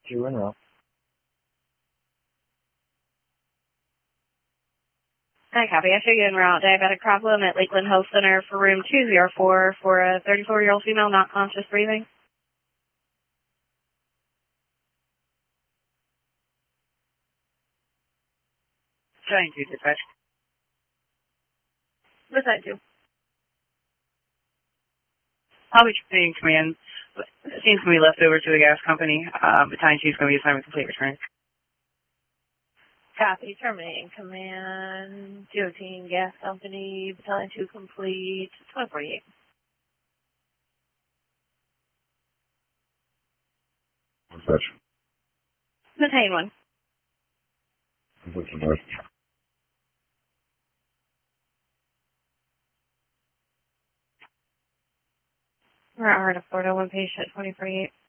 2 en route. Hi, copy. I show you en route. Diabetic problem at Lakeland Health Center for room 204 for a 34-year-old female not conscious breathing. Trying to dispatch. What's that do? I'll be transmitting command. It seems to be left over to the gas company. Battalion 2 is going to be assigned with complete return. Copy. Terminating command. 218 gas company. Battalion 2 complete. 2048. Dispatch. Battalion 1. Complete to north. We're at Florida. 1 patient. 2048.